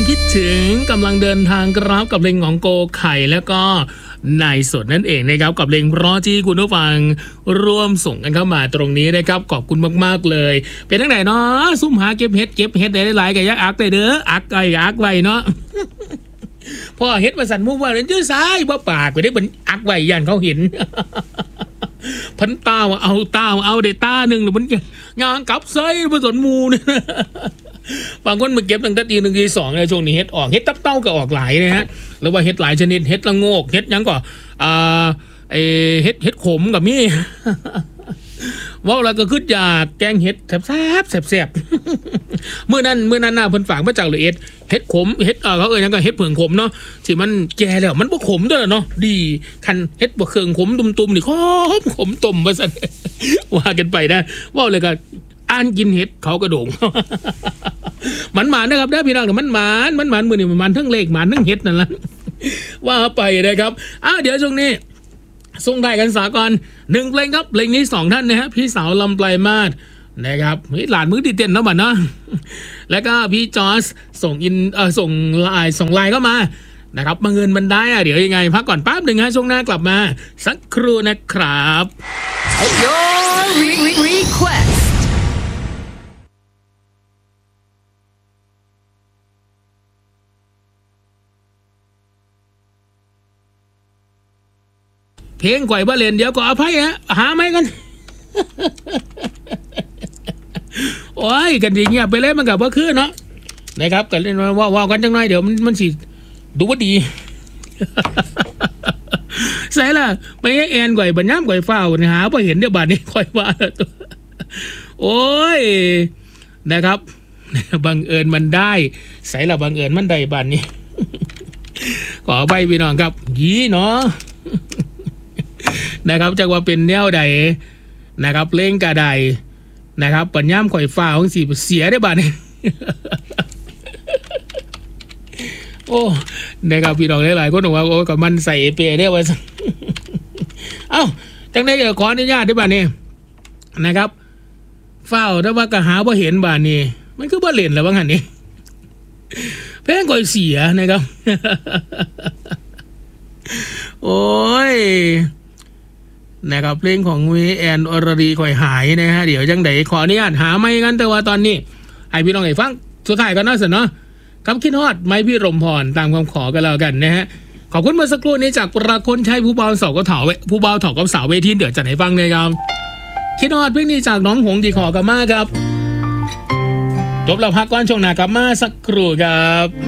คิดถึงกำลังเดินทางครับกับเพลงของโกไข่แล้วก็นายสดนั่นเองนะครับกับเพลงเพราะที่คุณผู้ฟังร่วมส่งกันเข้ามาตรงนี้นะครับขอบคุณมากๆเลยเป็นทั้งไหนเนาะซุ่มหาเก็บเห็ดได้หลายๆกับยักษ์อักได้เด้ออักไก่อักไว้เนาะพ่อเฮ็ดมาสั่นมุกว่าเล่นชื่อซ้ายบ่ปากไปได้เป็นอักไว้ยันเขาเห็นพันตาเอาเดต้าหนึ่งหรือมันงานกับไซผสมมูเนี่ยบางคนมาเก็บตั้งแต่ตี 1 ตี 2ในช่วงนี้เฮ็ดออกเฮ็ดตับเต้าก็ออกหลายนะฮะหรือว่าเฮ็ดหลายชนิดเฮ็ดละโงกเฮ็ดยังก็เฮ็ดขมกับมี่ว่าเราก็ขึ้นจากแกงเฮ็ดแซ่บเมื่อนั้นน่ะเพิ่นฝากมาจากละเอียดเฮ็ดขมเฮ็ดเขายังก็เฮ็ดเผืองขมเนาะที่มันแก่แล้วมันบ่ขมด้วยเนาะดีคันเฮ็ดบ่เครื่องขมตุ่มๆนี่ขมต้มว่าซั่นว่ากันไปนะว่าเลยก็อ่านกินเห็ดเขากระโดงมันหมานนะครับได้พี่น้องแต่มันหมานมือนี่มันทั้งเลขหมานทั้งเห็ดนั่นแหละว่าไปนะครับเดี๋ยวช่วงนี้ส่งได้กันสากร1เพลงครับเพลงนี้2ท่านนะฮะพี่สาวลำไพมาศนะครับหลานมือดีเต้นนะบัดเนาะแล้วก็พี่จอร์จส่งไลน์เข้ามานะครับบังเอิญมันได้เดี๋ยวยังไงพักก่อนแป๊บหนึ่งฮะช่วงหน้ากลับมาสักครู่นะครับ Your request เพลงก่อยบ้าเลนเดี๋ยวก็อภัยฮะหาไม่กันโอ้ยกันดีเงียบไปเลยมันกับว่าคือเนาะนะครับกันเล่นว่ากันจังหน่อยเดี๋ยวมันสิดูว่าดีใส่ละไปแอนก่อยบัญญัติก่อยเฝ้าหาพอเห็นเดี๋ยวบาดนี้ก่อยว่าตัวโอ้ยนะครับบังเอิญมันได้ใส่ละบังเอิญมันได้บาดนี้ขอใบพี่น้องครับยีเนาะนะครับจากว่าเป็นแนวใดนะครับเล่งกระไดนะครับปัญญามข่อยฟ้าของสีเสียได้บ้านี่โอ้นะครับพี่น้องหลายๆคนบอกว่าโอ้กับมันใส่เปรย์ได้ว่าเอ้าจังได้ขออนุญาตได้บ้านี่นะครับเฝ้าถ้าว่ากระหาว่าเห็นบ้านี่มันคือบ้าเล่นแล้วว่างั้นนี่แพงข่อยเสียนะครับโอ้ยนะครับเพลงของวีแอนอรดีข่อยหายนะฮะเดี๋ยวจังไดขออนุญาตหาไม่กันแต่ว่าตอนนี้ให้พี่น้องได้ฟังสุดท้ายก็น่าสนเนาะครับคิดฮอดไม้พี่รมพรตามคำขอกันแล้วกันนะฮะขอบคุณเมื่อสักครู่นี้จากประคนชัยผู้บ่าวสาวก็เถาผู้บ่าวถอกับสาวเวทีเดี๋ยวจัดให้ฟังเลยครับคิดฮอดเพลงนี้จากน้องหงดีขอกันมากครับจบแล้วพักก่อนช่วงหน้ากลับมาสักครู่ครับ